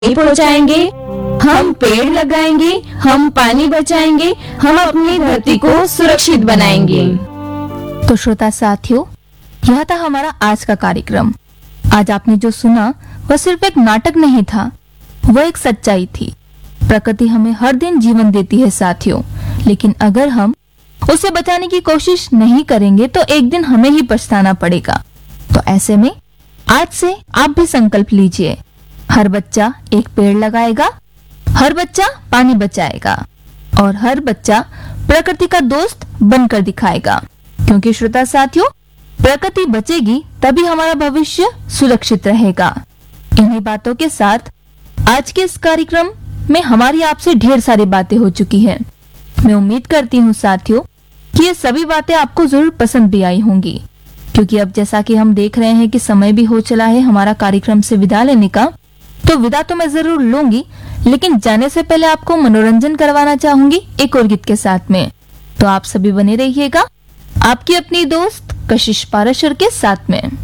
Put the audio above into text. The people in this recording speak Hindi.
पहुंचाएंगे, हम पेड़ लगाएंगे, हम पानी बचाएंगे, हम अपनी धरती को सुरक्षित बनाएंगे। तो श्रोता साथियों, यह था हमारा आज का कार्यक्रम। आज आपने जो सुना वह सिर्फ एक नाटक नहीं था, वह एक सच्चाई थी। प्रकृति हमें हर दिन जीवन देती है साथियों, लेकिन अगर हम उसे बचाने की कोशिश नहीं करेंगे तो एक दिन हमें ही पछताना पड़ेगा। तो ऐसे में आज से आप भी संकल्प लीजिए, हर बच्चा एक पेड़ लगाएगा, हर बच्चा पानी बचाएगा और हर बच्चा प्रकृति का दोस्त बनकर दिखाएगा। क्योंकि श्रोता साथियों, प्रकृति बचेगी तभी हमारा भविष्य सुरक्षित रहेगा। इन्हीं बातों के साथ आज के इस कार्यक्रम में हमारी आपसे ढेर सारी बातें हो चुकी हैं। मैं उम्मीद करती हूँ साथियों कि ये सभी बातें आपको जरूर पसंद भी आई होंगी, क्योंकि अब जैसा कि हम देख रहे हैं कि समय भी हो चला है हमारा कार्यक्रम से विदा लेने का। तो विदा तो मैं जरूर लूंगी, लेकिन जाने से पहले आपको मनोरंजन करवाना चाहूंगी एक और गीत के साथ में। तो आप सभी बने रहिएगा आपकी अपनी दोस्त कशिश पाराशर के साथ में।